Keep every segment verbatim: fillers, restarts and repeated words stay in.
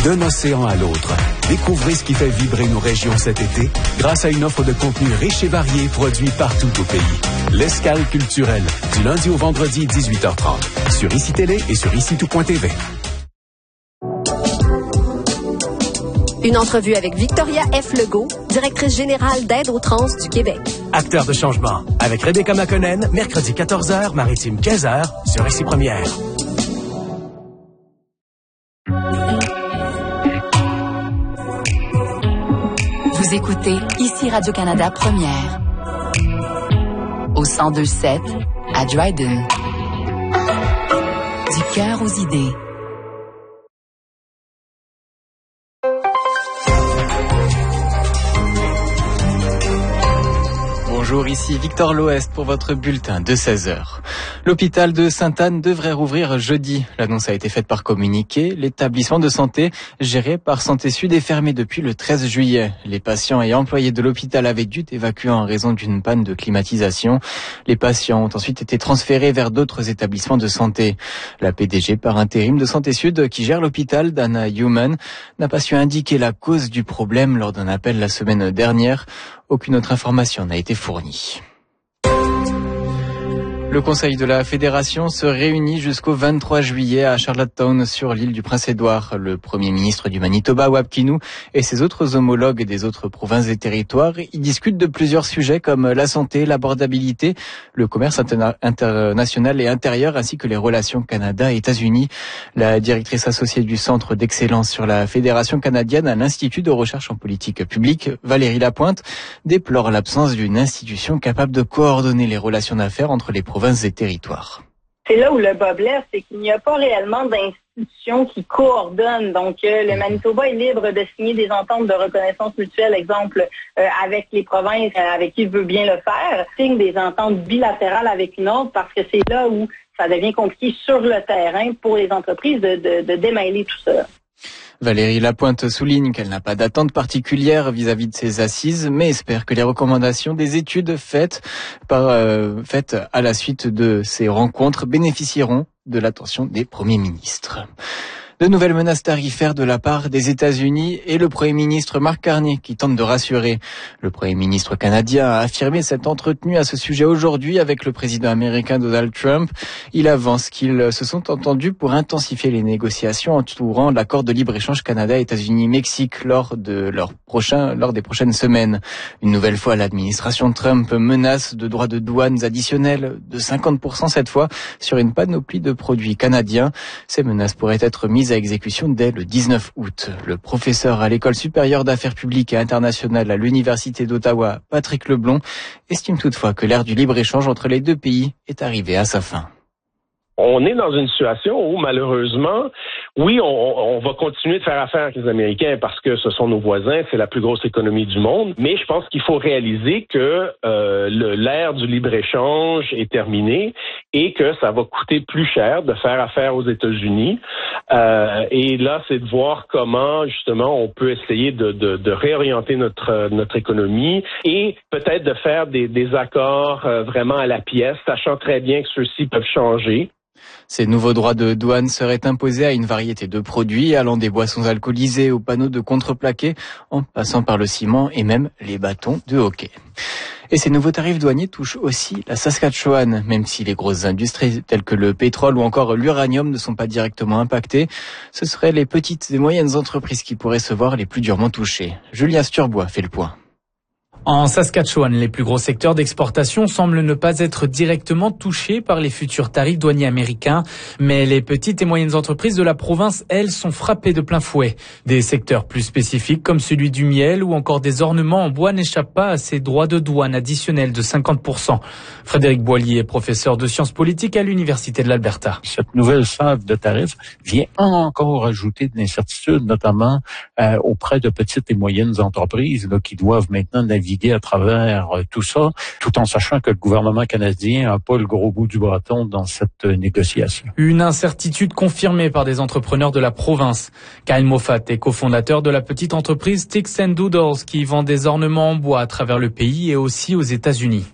D'un océan à l'autre, découvrez ce qui fait vibrer nos régions cet été grâce à une offre de contenu riche et varié produit partout au pays. L'Escale culturelle, du lundi au vendredi dix-huit heures trente, sur I C I Télé et sur ici tout point T V. Une entrevue avec Victoria F. Legault, directrice générale d'Aide aux trans du Québec. Acteur de changement, avec Rebecca McConnell, mercredi quatorze heures, Maritime quinze heures, sur Ici Première. Vous écoutez Ici Radio-Canada Première. Au cent deux sept, à Dryden. Du cœur aux idées. Bonjour, ici Victor Loest pour votre bulletin de seize heures. L'hôpital de Sainte-Anne devrait rouvrir jeudi. L'annonce a été faite par communiqué. L'établissement de santé géré par Santé Sud est fermé depuis le treize juillet. Les patients et employés de l'hôpital avaient dû évacuer en raison d'une panne de climatisation. Les patients ont ensuite été transférés vers d'autres établissements de santé. La P D G par intérim de Santé Sud, qui gère l'hôpital, Dana Human, n'a pas su indiquer la cause du problème lors d'un appel la semaine dernière. Aucune autre information n'a été fournie. Le Conseil de la Fédération se réunit jusqu'au vingt-trois juillet à Charlottetown sur l'île du Prince-Édouard. Le Premier ministre du Manitoba, Wab Kinew, et ses autres homologues des autres provinces et territoires y discutent de plusieurs sujets comme la santé, l'abordabilité, le commerce interna- international et intérieur ainsi que les relations Canada-États-Unis. La directrice associée du Centre d'excellence sur la Fédération canadienne à l'Institut de recherche en politique publique, Valérie Lapointe, déplore l'absence d'une institution capable de coordonner les relations d'affaires entre les provinces et territoires. C'est là où le bas blesse, c'est qu'il n'y a pas réellement d'institutions qui coordonnent. Donc, euh, le Manitoba est libre de signer des ententes de reconnaissance mutuelle, exemple, euh, avec les provinces euh, avec qui il veut bien le faire, signe des ententes bilatérales avec une autre, parce que c'est là où ça devient compliqué sur le terrain pour les entreprises de, de, de démêler tout ça. Valérie Lapointe souligne qu'elle n'a pas d'attente particulière vis-à-vis de ces assises, mais espère que les recommandations des études faites, par, euh, faites à la suite de ces rencontres bénéficieront de l'attention des premiers ministres. De nouvelles menaces tarifaires de la part des États-Unis et le Premier ministre Mark Carney qui tente de rassurer. Le Premier ministre canadien a affirmé s'être entretenu à ce sujet aujourd'hui avec le président américain Donald Trump. Il avance qu'ils se sont entendus pour intensifier les négociations entourant l'accord de libre-échange Canada-États-Unis-Mexique lors de leur prochain, lors des prochaines semaines. Une nouvelle fois, l'administration Trump menace de droits de douane additionnels de cinquante pour cent cette fois sur une panoplie de produits canadiens. Ces menaces pourraient être mises à exécution dès le dix-neuf août. Le professeur à l'École supérieure d'affaires publiques et internationales à l'Université d'Ottawa, Patrick Leblond, estime toutefois que l'ère du libre-échange entre les deux pays est arrivée à sa fin. On est dans une situation où, malheureusement, oui, on, on va continuer de faire affaire avec les Américains parce que ce sont nos voisins, c'est la plus grosse économie du monde, mais je pense qu'il faut réaliser que euh, le, l'ère du libre-échange est terminée et que ça va coûter plus cher de faire affaire aux États-Unis. Euh, et là, c'est de voir comment, justement, on peut essayer de, de, de réorienter notre, notre économie et peut-être de faire des, des accords euh, vraiment à la pièce, sachant très bien que ceux-ci peuvent changer. Ces nouveaux droits de douane seraient imposés à une variété de produits, allant des boissons alcoolisées aux panneaux de contreplaqué, en passant par le ciment et même les bâtons de hockey. Et ces nouveaux tarifs douaniers touchent aussi la Saskatchewan, même si les grosses industries telles que le pétrole ou encore l'uranium ne sont pas directement impactées. Ce seraient les petites et moyennes entreprises qui pourraient se voir les plus durement touchées. Julien Sturbois fait le point. En Saskatchewan, les plus gros secteurs d'exportation semblent ne pas être directement touchés par les futurs tarifs douaniers américains, mais les petites et moyennes entreprises de la province, elles, sont frappées de plein fouet. Des secteurs plus spécifiques comme celui du miel ou encore des ornements en bois n'échappent pas à ces droits de douane additionnels de cinquante pour cent. Frédéric Boilly est professeur de sciences politiques à l'Université de l'Alberta. Cette nouvelle salve de tarifs vient encore ajouter de l'incertitude, notamment euh, auprès de petites et moyennes entreprises là, qui doivent maintenant naviguer à travers tout ça, tout en sachant que le gouvernement canadien n'a pas le gros bout du bâton dans cette négociation. Une incertitude confirmée par des entrepreneurs de la province. Kyle Moffat est cofondateur de la petite entreprise Sticks and Doodles qui vend des ornements en bois à travers le pays et aussi aux États-Unis.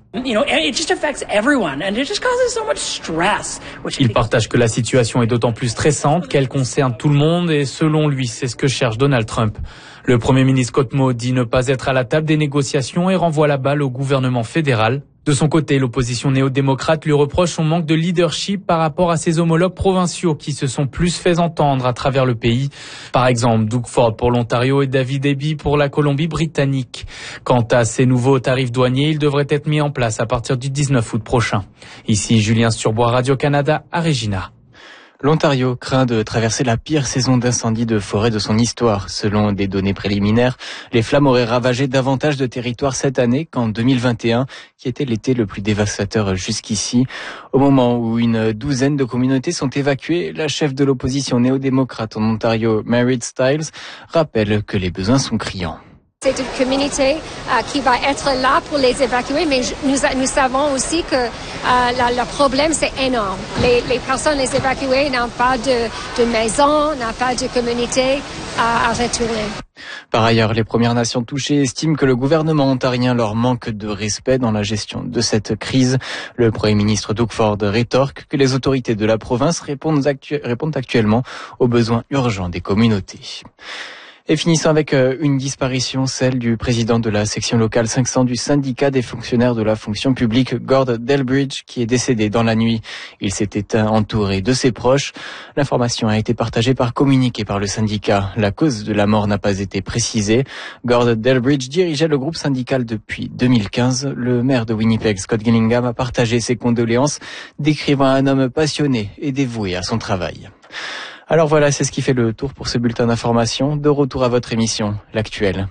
Il partage que la situation est d'autant plus stressante qu'elle concerne tout le monde et selon lui, c'est ce que cherche Donald Trump. Le Premier ministre Scott Moe dit ne pas être à la table des négociations et renvoie la balle au gouvernement fédéral. De son côté, l'opposition néo-démocrate lui reproche son manque de leadership par rapport à ses homologues provinciaux qui se sont plus fait entendre à travers le pays. Par exemple, Doug Ford pour l'Ontario et David Eby pour la Colombie-Britannique. Quant à ces nouveaux tarifs douaniers, ils devraient être mis en place à partir du dix-neuf août prochain. Ici, Julien Sturbois, Radio-Canada, à Regina. L'Ontario craint de traverser la pire saison d'incendie de forêt de son histoire. Selon des données préliminaires, les flammes auraient ravagé davantage de territoires cette année qu'en deux mille vingt et un, qui était l'été le plus dévastateur jusqu'ici. Au moment où une douzaine de communautés sont évacuées, la chef de l'opposition néo-démocrate en Ontario, Marit Stiles, rappelle que les besoins sont criants. C'est une communauté euh, qui va être là pour les évacuer, mais nous, nous savons aussi que euh, la, le problème, c'est énorme. Les, les personnes les évacuées n'ont pas de, de maison, n'ont pas de communauté à, à retourner. Par ailleurs, les Premières Nations touchées estiment que le gouvernement ontarien leur manque de respect dans la gestion de cette crise. Le Premier ministre Doug Ford rétorque que les autorités de la province répondent, actu- répondent actuellement aux besoins urgents des communautés. Et finissons avec une disparition, celle du président de la section locale cinq cents du syndicat des fonctionnaires de la fonction publique, Gord Delbridge, qui est décédé dans la nuit. Il s'est éteint entouré de ses proches. L'information a été partagée par communiqué par le syndicat. La cause de la mort n'a pas été précisée. Gord Delbridge dirigeait le groupe syndical depuis deux mille quinze. Le maire de Winnipeg, Scott Gillingham, a partagé ses condoléances, décrivant un homme passionné et dévoué à son travail. Alors voilà, c'est ce qui fait le tour pour ce bulletin d'information. De retour à votre émission, L'Actuel.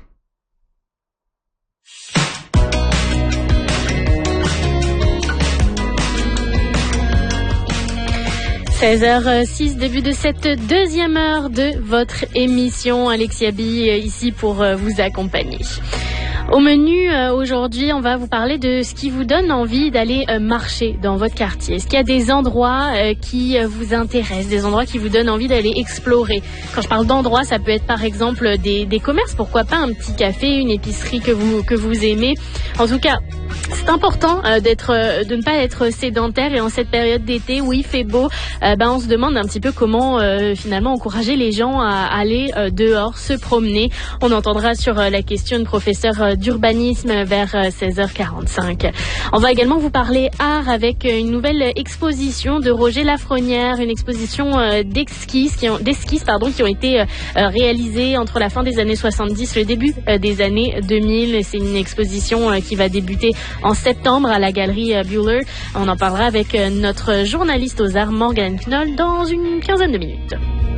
seize heures six, début de cette deuxième heure de votre émission. Alexia B ici pour vous accompagner. Au menu, euh, aujourd'hui, on va vous parler de ce qui vous donne envie d'aller euh, marcher dans votre quartier. Est-ce qu'il y a des endroits euh, qui euh, vous intéressent, des endroits qui vous donnent envie d'aller explorer? Quand je parle d'endroits, ça peut être par exemple des, des commerces, pourquoi pas un petit café, une épicerie que vous, que vous aimez. En tout cas, c'est important euh, d'être, euh, de ne pas être sédentaire, et en cette période d'été où il fait beau, euh, ben on se demande un petit peu comment euh, finalement encourager les gens à aller euh, dehors, se promener. On entendra sur euh, la question une professeure euh, d'urbanisme vers euh, seize heures quarante-cinq. On va également vous parler art avec une nouvelle exposition de Roger Lafrenière, une exposition euh, d'esquisses qui ont, d'esquisses pardon, qui ont été euh, réalisées entre la fin des années soixante-dix et le début euh, des années deux mille. C'est une exposition euh, qui va débuter en septembre à la galerie Buehler. On en parlera avec notre journaliste aux arts Morgane Knoll dans une quinzaine de minutes.